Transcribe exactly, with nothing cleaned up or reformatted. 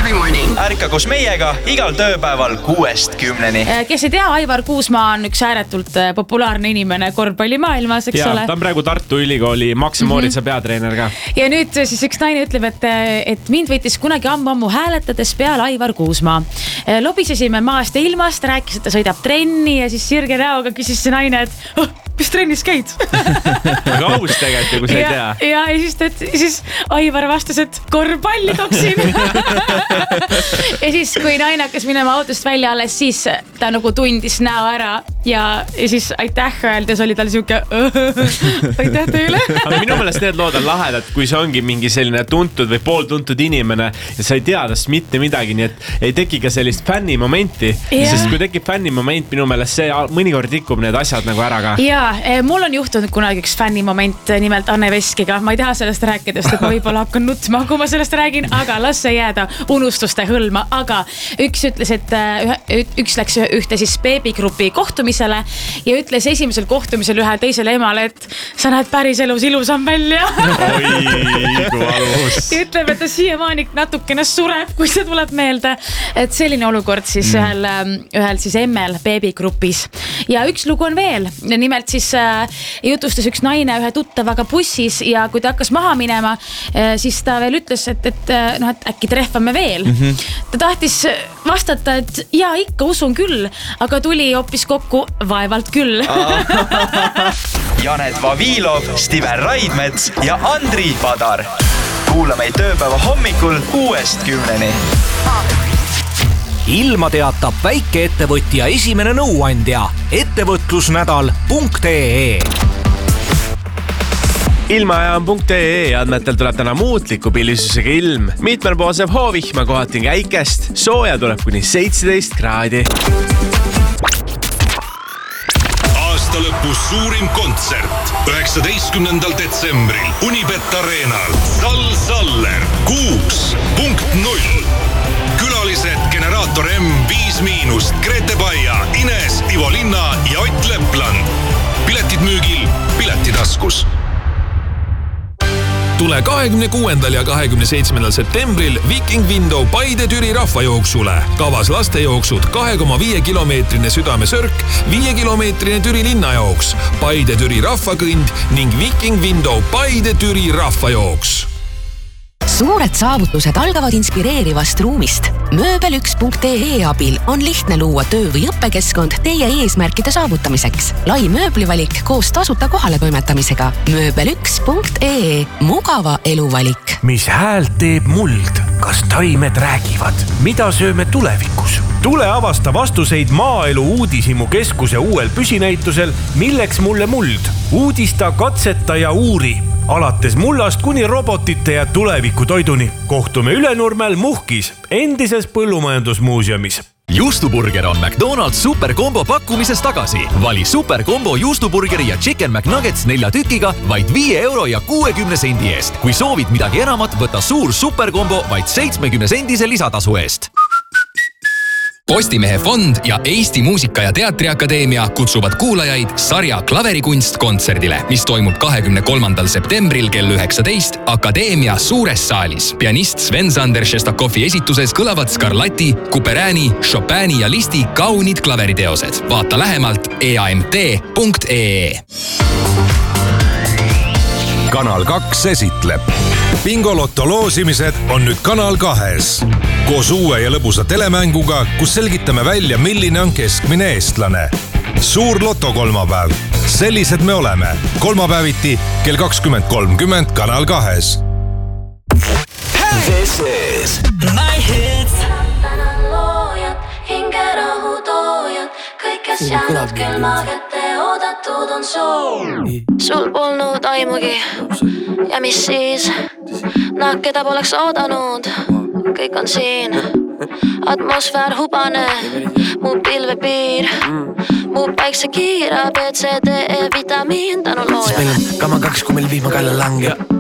every morning. Ärka koos meiega igal tööpäeval kuuest kümneni. Kes ei tea, Aivar Kuusmaa on üks ääretult populaarne inimene korvpallimaailmas, eks ja, ole? Ta on praegu Tartu Ülikooli Maxi Mooritsa mm-hmm. peatreener ka. Ja nüüd siis üks naine ütleb, et, et mind võitis kunagi ammu-ammu hääletades peale Aivar Kuusmaa. Lobisesime maast ja ilmast, rääkis, et ta sõidab trenni ja siis sirge näoga küsis see naine, et oh, mis trennis käid? Aga aus tegelikult, kui sa ei tea. Ja, ja siis, et, siis Aivar vastas, et korvpalli toksin. Ja siis, kui naine hakkas minema autost välja alles, siis ta nagu tundis näo ära ja, ja siis aitäh öeldes oli tal siuke aitäh teile. Aga minu meelest need lood on lahedad, kui see ongi mingi selline tuntud või pooltuntud inimene ja sa ei tea tast mitte midagi, nii et ei teki ka sellist fänni momenti, yeah. Sest kui tekib fänni moment, minu meelest see mõnikord rikub need asjad nagu ära ka. Ja, mul on juhtunud kunagi üks fänni moment nimelt Anne Veskiga. Ma ei taha sellest rääkida, sest ma võib-olla hakkan nutma, kui ma sellest räägin, aga las see jääda unustuste hõlma. Aga üks ütles, et üks läks ühte siis beebigrupi kohtumisele ja ütles esimesel kohtumisel ühe teisele emale, et sa näed päris elus ilusam välja. Oi, kui valus. Ja ütleb, et ta siiamaani natukene sureb, kui see tuleb meelde. Et selline olukord siis mm. ühel, ühel siis emmel beebigrupis. Ja üks lugu on veel. Nimelt siis äh, jutustas üks naine ühe tuttavaga bussis ja kui ta hakkas maha minema, äh, siis ta veel ütles, et, et, no, et äkki trehvame veel. Mm-hmm. Ta tahtis vastata, et jaa, ikka usun küll, aga tuli hoopis kokku vaevalt küll. Janet Vavilov, Stiver Raidmets ja Andri Padar. Kuula meid tööpäeva hommikul kuuest kümneni. Ilma teatab väikeettevõtja esimene nõuandja ettevõtlusnädal punkt ee. Ilmaajam punkt ee andmetel tuleb täna muutliku pillisusega ilm. Mitmel poosev hoovihma kohati käikest. Sooja tuleb kuni seitseteist kraadi. Aasta lõpus suurim kontsert. üheksateistkümnendal detsembril Unibet Arenal. Sal Saller kuus punkt null. Külalised Generaator M viis miinust, Grete Baia, Ines, Ivo Linna ja Ott Lepland. Piletid müügil, piletitaskus. Tule kahekümne kuuendal ja kahekümne seitsmendal septembril Viking Window Paide Türi rahvajooksule. Kavas lastejooksud kahe koma viie kilomeetrine südamesörk, viie kilomeetrine Türi linnajooks, Paide Türi rahvakõnd ning Viking Window Paide Türi rahvajooks. Suured saavutused algavad inspireerivast ruumist. Mööbel üks punkt ee abil on lihtne luua töö- või õppekeskkond teie eesmärkide saavutamiseks. Lai mööblivalik koos tasuta kohale toimetamisega. Mööbel üks punkt ee. Mugava eluvalik. Mis häält teeb muld? Kas taimed räägivad? Mida sööme tulevikus? Tule avasta vastuseid Maaelu Uudishimu keskuse uuel püsinäitusel Milleks mulle muld? Uudista, katseta ja uuri. Alates mullast kuni robotite ja tuleviku toiduni. Kohtume Ülenurmel Muhkis, endises põllumajandusmuuseumis. Juustuburger on McDonald's superkombo pakkumises tagasi. Vali superkombo juustuburgeri ja chicken McNuggets nelja tükiga vaid viie euro ja kuuekümne sendi eest. Kui soovid midagi enamat, võta suur superkombo vaid seitsmekümne sendise lisatasu eest. Postimehe fond ja Eesti Muusika- ja Teatriakadeemia kutsuvad kuulajaid sarja Klaverikunst kontserdile, mis toimub kahekümne kolmandal septembril kell üheksateist Akadeemia suures saalis. Pianist Sven-Sander Šestakovi esituses kõlavad Scarlatti, Couperäni, Chopini ja Listi kaunid klaveriteosed. Vaata lähemalt e a m t punkt ee. Kanal kaks esitleb. Bingolotto loosimised on nüüd Kanal kahes. Koos uue ja lõbusa telemänguga, kus selgitame välja, milline on keskmine eestlane. Suur loto kolmapäev. Sellised me oleme. Kolmapäeviti kell kakskümmend kolmkümmend Kanal kahes. This is My Hits. Hingerahu toojad, kõik kes jäänud külma kätte oodatud on soo. Sul polnud aimugi ja mis siis? Nad, keda poleks oodanud, kõik on siin. Atmosfäär hubane, mu pilvepiir, mu päikse kiira, B C D E vitamiin tänu looja. Kama kaks, kui meil vihma kalla langeb.